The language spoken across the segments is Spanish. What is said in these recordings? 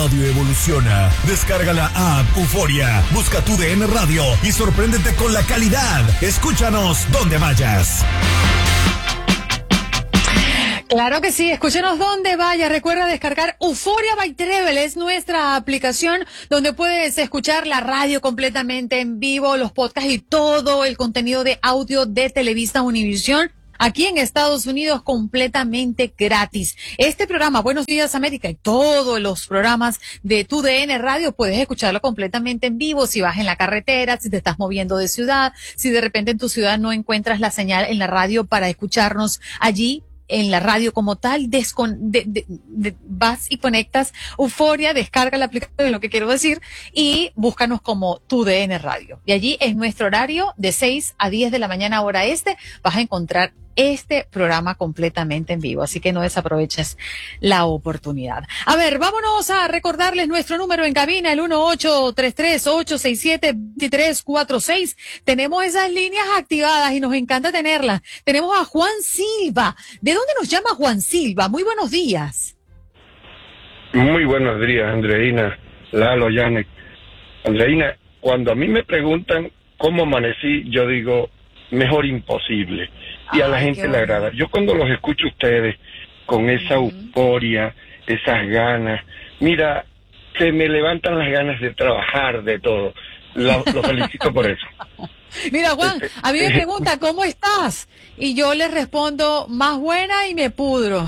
radio evoluciona. Descarga la app Euforia, busca tu DN Radio y sorpréndete con la calidad. Escúchanos donde vayas. Claro que sí, escúchenos donde vaya. Recuerda descargar Euforia by Treble, es nuestra aplicación donde puedes escuchar la radio completamente en vivo, los podcasts y todo el contenido de audio de Televisa Univisión aquí en Estados Unidos completamente gratis. Este programa, Buenos Días América, y todos los programas de tu DN Radio puedes escucharlo completamente en vivo si vas en la carretera, si te estás moviendo de ciudad, si de repente en tu ciudad no encuentras la señal en la radio para escucharnos allí en la radio como tal, vas y conectas Euforia, descarga la aplicación, es lo que quiero decir, y búscanos como tu DN Radio. Y allí en nuestro horario de 6 a 10 de la mañana hora este, vas a encontrar este programa completamente en vivo, así que no desaproveches la oportunidad. A ver, vámonos a recordarles nuestro número en cabina, el 1833-867-2346. Tenemos esas líneas activadas y nos encanta tenerlas. Tenemos a Juan Silva. ¿De dónde nos llama Juan Silva? Muy buenos días. Muy buenos días, Andreina, Lalo, Yanek. Andreina, cuando a mí me preguntan cómo amanecí, yo digo, mejor imposible. Y a la gente le agrada. Yo cuando los escucho a ustedes con esa euforia, esas ganas, mira, se me levantan las ganas de trabajar, de todo. Lo felicito por eso. Mira, Juan, a mí me pregunta, ¿cómo estás? Y yo le respondo, más buena y me pudro.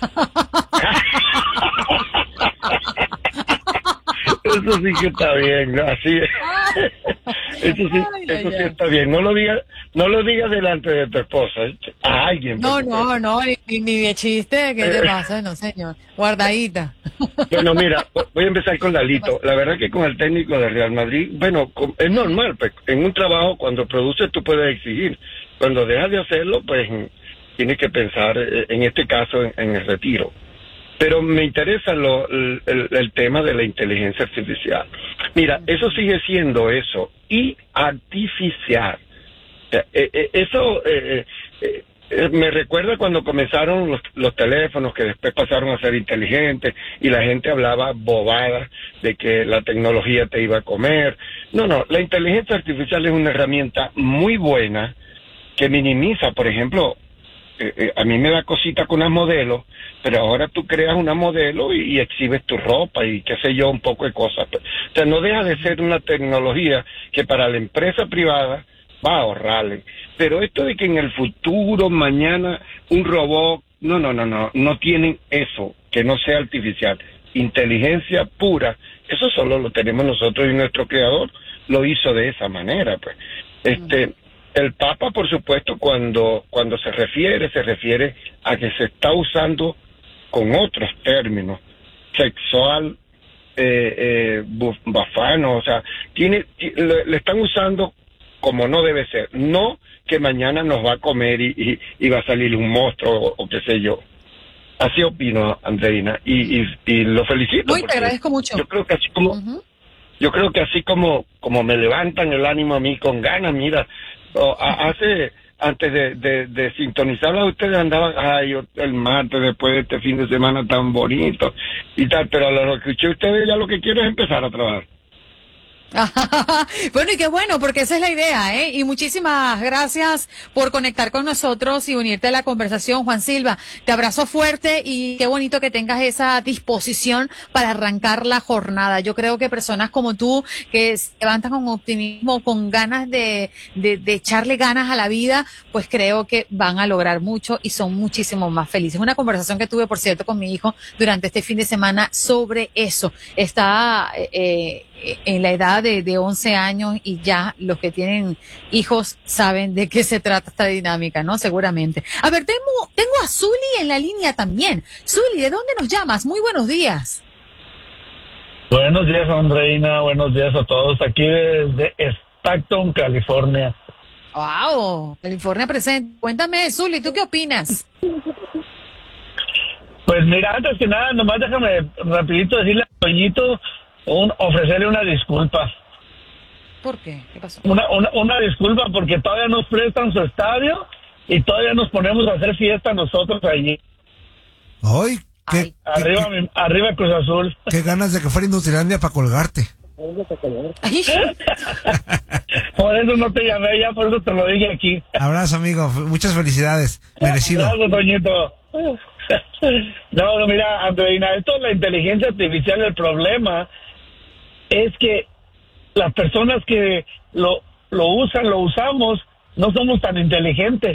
Eso sí que está bien, ¿no? Así es. Eso sí está bien. No lo digas delante de tu esposa, a alguien. No, ni de chiste, ¿qué te pasa? No, señor. Guardadita. Bueno, mira, voy a empezar con Lalito. La verdad que con el técnico de Real Madrid, bueno, es normal, pues, en un trabajo cuando produces tú puedes exigir. Cuando dejas de hacerlo, pues tienes que pensar, en este caso, en el retiro. Pero me interesa el tema de la inteligencia artificial. Mira, eso sigue siendo eso, y artificial. Eso me recuerda cuando comenzaron los teléfonos, que después pasaron a ser inteligentes, y la gente hablaba bobadas de que la tecnología te iba a comer. No, la inteligencia artificial es una herramienta muy buena que minimiza, por ejemplo, a mí me da cosita con las modelos, pero ahora tú creas una modelo y exhibes tu ropa y qué sé yo, un poco de cosas. O sea, no deja de ser una tecnología que para la empresa privada va a ahorrarle. Pero esto de que en el futuro, mañana, un robot, no tienen eso, que no sea artificial. Inteligencia pura, eso solo lo tenemos nosotros, y nuestro creador lo hizo de esa manera, pues. El Papa, por supuesto, cuando se refiere a que se está usando con otros términos, sexual, bafano, o sea, le están usando como no debe ser, no que mañana nos va a comer y va a salir un monstruo o qué sé yo. Así opino, Andreina, y lo felicito. Muy, te agradezco mucho. Yo creo que así como, como me levantan el ánimo a mí con ganas, mira. Antes de sintonizarla, ustedes andaban, el martes, después de este fin de semana tan bonito y tal, pero a lo que escuché ustedes, ya lo que quiero es empezar a trabajar. Bueno, y qué bueno, porque esa es la idea, ¿eh? Y muchísimas gracias por conectar con nosotros y unirte a la conversación, Juan Silva. Te abrazo fuerte y qué bonito que tengas esa disposición para arrancar la jornada. Yo creo que personas como tú, que se levantan con optimismo, con ganas de echarle ganas a la vida, pues creo que van a lograr mucho y son muchísimo más felices. Una conversación que tuve, por cierto, con mi hijo durante este fin de semana sobre eso. Está en la edad de 11 años y ya los que tienen hijos saben de qué se trata esta dinámica, ¿no? Seguramente. A ver, tengo a Zuli en la línea también. Zuli, ¿de dónde nos llamas? Muy buenos días. Buenos días, Andreina. Buenos días a todos. Aquí desde Stockton, California. Wow, California presente. Cuéntame, Zuli, ¿tú qué opinas? Pues mira, antes que nada, nomás déjame rapidito decirle a Toñito, ofrecerle una disculpa. ¿Por qué? ¿Qué pasó? Una disculpa porque todavía nos prestan su estadio y todavía nos ponemos a hacer fiesta nosotros allí. ¡Ay! Arriba Cruz Azul. Qué ganas de que fuera Industrilandia para colgarte. Ay. Por eso no te llamé ya, por eso te lo dije aquí. Abrazo, amigo. Muchas felicidades. Merecido. Abrazo, Toñito. No, mira, Andreina, esto es la inteligencia artificial. El problema es que las personas que lo usamos, no somos tan inteligentes.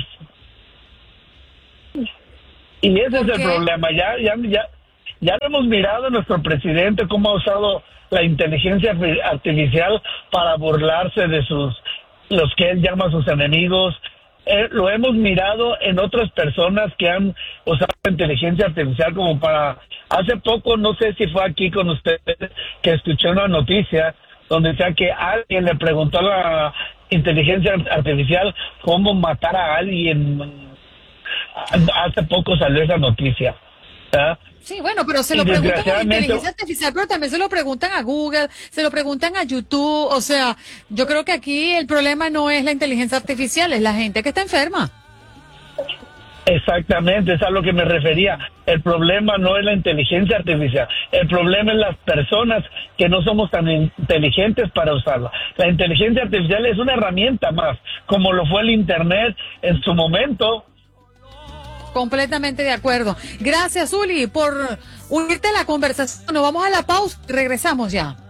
Y ese es el problema. Ya lo hemos mirado a nuestro presidente cómo ha usado la inteligencia artificial para burlarse de los que él llama sus enemigos. Lo hemos mirado en otras personas que han usado la inteligencia artificial como para... Hace poco, no sé si fue aquí con ustedes, que escuché una noticia donde decía que alguien le preguntó a la inteligencia artificial cómo matar a alguien. Hace poco salió esa noticia. ¿Ah? Sí, bueno, pero se lo preguntan a la inteligencia artificial, pero también se lo preguntan a Google, se lo preguntan a YouTube. O sea, yo creo que aquí el problema no es la inteligencia artificial, es la gente que está enferma. Exactamente, es a lo que me refería. El problema no es la inteligencia artificial, el problema es las personas que no somos tan inteligentes para usarla. La inteligencia artificial es una herramienta más, como lo fue el Internet en su momento. Completamente de acuerdo. Gracias, Uli, por unirte a la conversación. Nos vamos a la pausa y regresamos ya.